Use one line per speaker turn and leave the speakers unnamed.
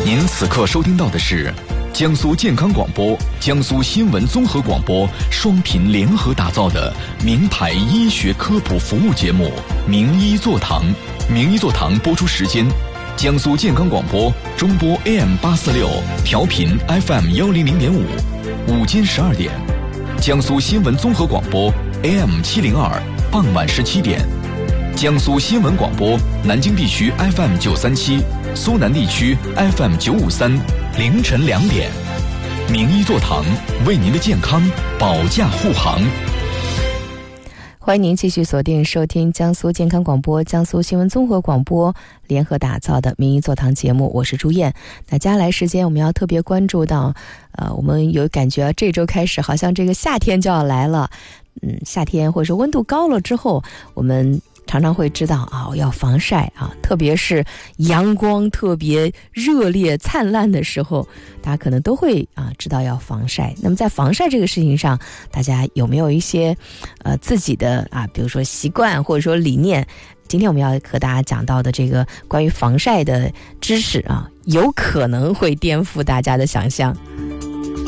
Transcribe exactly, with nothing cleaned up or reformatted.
您此刻收听到的是江苏健康广播、江苏新闻综合广播双频联合打造的名牌医学科普服务节目《名医座堂》。名医座堂播出时间：江苏健康广播中波 A M 八四六，调频 F M 幺零零点五，午间十二点；江苏新闻综合广播 A M 七零二，傍晚十七点；江苏新闻广播南京地区 F M 九三七，苏南地区 F M 九五三，凌晨两点。名医座堂为您的健康保驾护航。
欢迎您继续锁定收听江苏健康广播、江苏新闻综合广播联合打造的名医座堂节目，我是朱燕。那接下来时间我们要特别关注到，呃，我们有感觉这周开始好像这个夏天就要来了，嗯，夏天或者说温度高了之后，我们常常会知道啊，要防晒啊，特别是阳光特别热烈灿烂的时候，大家可能都会啊知道要防晒。那么在防晒这个事情上，大家有没有一些呃自己的啊，比如说习惯或者说理念？今天我们要和大家讲到的这个关于防晒的知识啊，有可能会颠覆大家的想象。